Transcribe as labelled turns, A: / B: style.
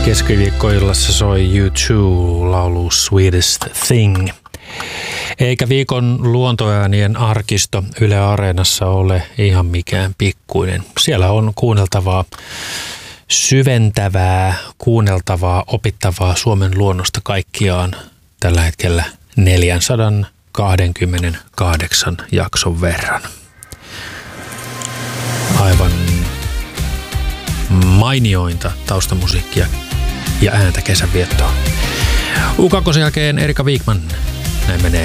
A: Keskiviikkoillassa soi U2-laulu Sweetest Thing. Eikä viikon luontoäänien arkisto Yle Areenassa ole ihan mikään pikkuinen. Siellä on kuunneltavaa, syventävää, kuunneltavaa, opittavaa Suomen luonnosta kaikkiaan tällä hetkellä 428 jakson verran. Aivan mainiointa taustamusiikkia ja ääntä kesänviettoon. U2 jälkeen Erika Wigman. Näin menee